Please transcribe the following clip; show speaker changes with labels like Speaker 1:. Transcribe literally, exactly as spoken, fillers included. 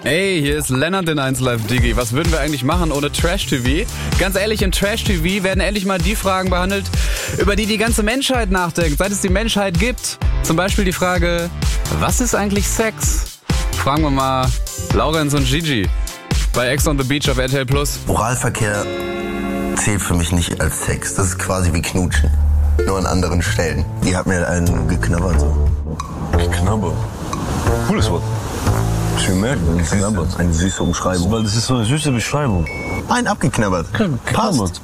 Speaker 1: Hey, hier ist Lennart in eins Live Digi. Was würden wir eigentlich machen ohne Trash-T V? Ganz ehrlich, in Trash-T V werden endlich mal die Fragen behandelt, über die die ganze Menschheit nachdenkt, seit es die Menschheit gibt. Zum Beispiel die Frage, was ist eigentlich Sex? Fragen wir mal Laurenz und Gigi bei Ex on the Beach auf R T L Plus.
Speaker 2: Oralverkehr zählt für mich nicht als Sex. Das ist quasi wie Knutschen, nur an anderen Stellen. Die hat mir einen geknabbert so.
Speaker 3: Geknabbert? Cooles Wort.
Speaker 2: Schön merken, geknabbert. Eine süße Umschreibung.
Speaker 3: Weil das ist so eine süße Beschreibung.
Speaker 2: Bein abgeknabbert.
Speaker 3: Geknabbert.